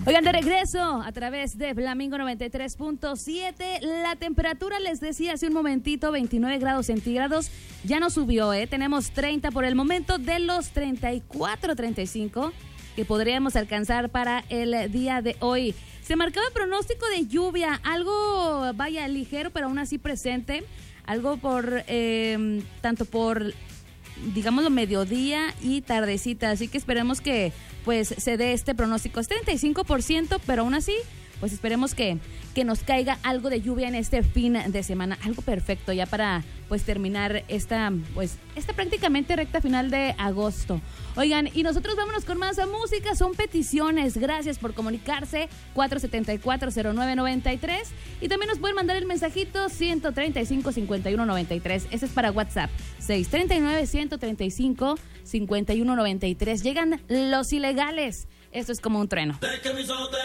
Oigan, de regreso a través de Flamingo 93.7. La temperatura, les decía hace un momentito, 29 grados centígrados. Ya no subió, Tenemos 30 por el momento, de los 34, 35 que podríamos alcanzar para el día de hoy. Se marcaba pronóstico de lluvia, algo, vaya, ligero, pero aún así presente. Algo por, tanto por, digámoslo, mediodía y tardecita. Así que esperemos que pues se dé este pronóstico. Es 35%, pero aún así, pues esperemos que nos caiga algo de lluvia en este fin de semana. Algo perfecto ya para pues terminar esta prácticamente recta final de agosto. Oigan, y nosotros vámonos con más música. Son peticiones. Gracias por comunicarse. 474-0993. Y también nos pueden mandar el mensajito 135-5193. Ese es para WhatsApp. 639-135-5193. Llegan los ilegales. Esto es como un trueno.